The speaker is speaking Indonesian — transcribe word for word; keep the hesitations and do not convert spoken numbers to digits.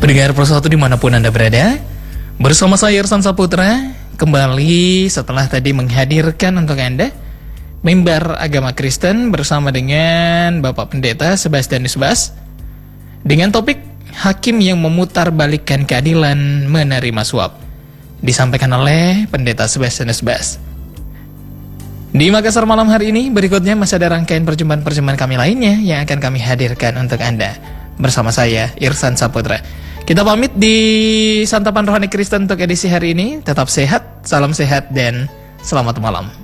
Pendengar Persatu dimanapun Anda berada, bersama saya Irsan Saputra, kembali setelah tadi menghadirkan untuk Anda mimbar agama Kristen bersama dengan Bapak Pendeta Sebastianus Bas dengan topik Hakim yang memutarbalikkan keadilan menerima suap, disampaikan oleh Pendeta Sebastianus Bas. Di Makassar malam hari ini, berikutnya masih ada rangkaian perjumpaan-perjumpaan kami lainnya yang akan kami hadirkan untuk Anda. Bersama saya, Irsan Saputra. Kita pamit di Santapan Rohani Kristen untuk edisi hari ini. Tetap sehat, salam sehat, dan selamat malam.